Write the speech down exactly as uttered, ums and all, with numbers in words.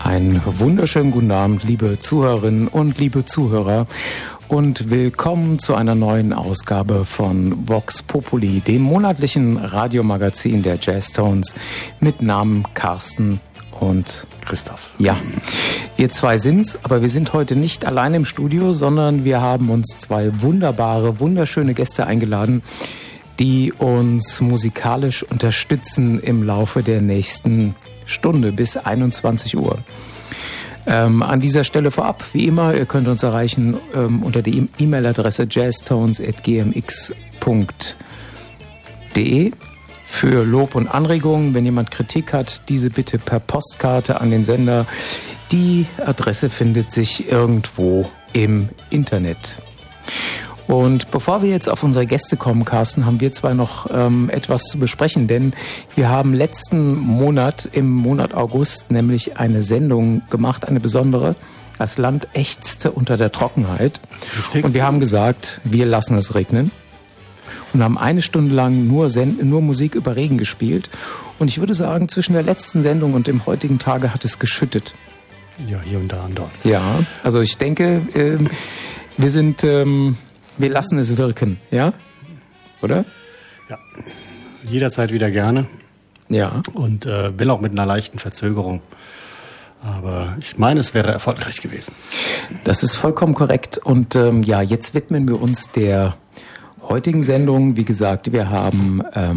Einen wunderschönen guten Abend, liebe Zuhörerinnen und liebe Zuhörer, und willkommen zu einer neuen Ausgabe von Vox Populi, dem monatlichen Radiomagazin der Jazztones mit Namen Carsten und Christoph. Ja, wir zwei sind's, aber wir sind heute nicht allein im Studio, sondern wir haben uns zwei wunderbare, wunderschöne Gäste eingeladen, die uns musikalisch unterstützen im Laufe der nächsten Stunde bis einundzwanzig Uhr. Ähm, an dieser Stelle vorab, wie immer, ihr könnt uns erreichen ähm, unter die E-Mail-Adresse jazztones at g m x punkt d e. Für Lob und Anregungen, wenn jemand Kritik hat, diese bitte per Postkarte an den Sender. Die Adresse findet sich irgendwo im Internet. Und bevor wir jetzt auf unsere Gäste kommen, Carsten, haben wir zwei noch ähm, etwas zu besprechen, denn wir haben letzten Monat, im Monat August, nämlich eine Sendung gemacht, eine besondere. Das Land ächzte unter der Trockenheit. Richtig. Und wir haben gesagt, wir lassen es regnen. Und haben eine Stunde lang nur, Sen- nur Musik über Regen gespielt. Und ich würde sagen, zwischen der letzten Sendung und dem heutigen Tage hat es geschüttet. Ja, hier und da und dort. Ja, also ich denke, äh, wir sind... Ähm, Wir lassen es wirken, ja? Oder? Ja, jederzeit wieder gerne. Ja. Und äh, will auch mit einer leichten Verzögerung. Aber ich meine, es wäre erfolgreich gewesen. Das ist vollkommen korrekt. Und ähm, ja, jetzt widmen wir uns der heutigen Sendung. Wie gesagt, wir haben... Ähm,